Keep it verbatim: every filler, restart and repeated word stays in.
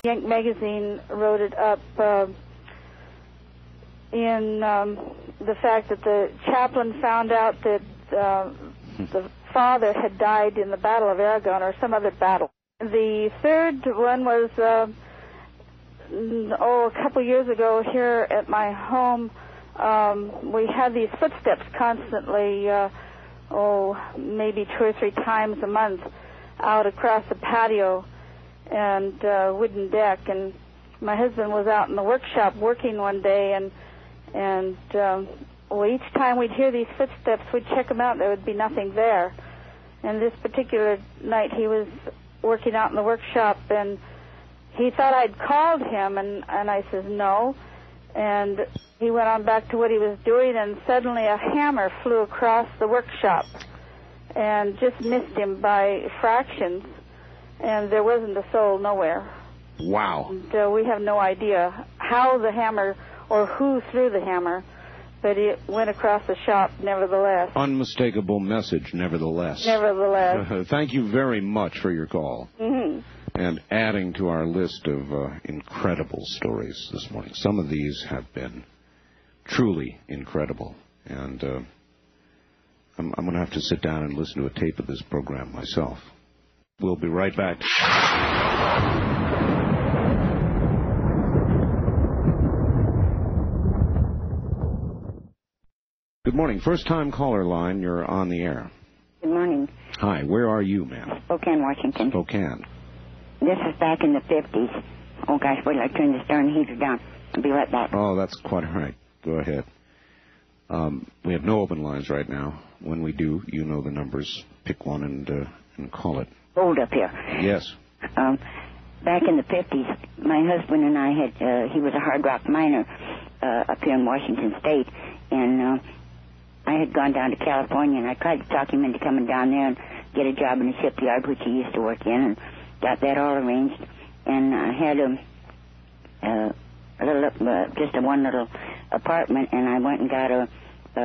Yank magazine wrote it up uh, in um, the fact that the chaplain found out that uh, the father had died in the Battle of Aragon or some other battle. The third one was, uh, oh, a couple years ago here at my home. Um, we had these footsteps constantly, uh, oh, maybe two or three times a month out across the patio and uh, wooden deck. And my husband was out in the workshop working one day, and and um, well, each time we'd hear these footsteps, we'd check them out. There would be nothing there. And this particular night, he was working out in the workshop, and he thought I'd called him, and, and I says no. And he went on back to what he was doing, and suddenly a hammer flew across the workshop and just missed him by fractions, and there wasn't a soul nowhere. Wow. And, uh, we have no idea how the hammer or who threw the hammer, but it went across the shop nevertheless. Unmistakable message, nevertheless. Nevertheless. Uh, thank you very much for your call. Mm-hmm. And adding to our list of uh, incredible stories this morning. Some of these have been truly incredible. And uh, I'm, I'm going to have to sit down and listen to a tape of this program myself. We'll be right back. Good morning. First-time caller line. You're on the air. Good morning. Hi. Where are you, ma'am? Spokane, Washington. Spokane. This is back in the fifties. Oh, gosh, wait till I turn this darn heater down. I'll be right back. Oh, that's quite all right. Go ahead. Um, we have no open lines right now. When we do, you know the numbers. Pick one and uh, and call it. Hold up here. Yes. Um, back in the fifties, my husband and I had, uh, he was a hard rock miner uh, up here in Washington State, and uh, I had gone down to California, and I tried to talk him into coming down there and get a job in a shipyard, which he used to work in, and got that all arranged. And I had a, uh, a little, uh, just a one little apartment, and I went and got a,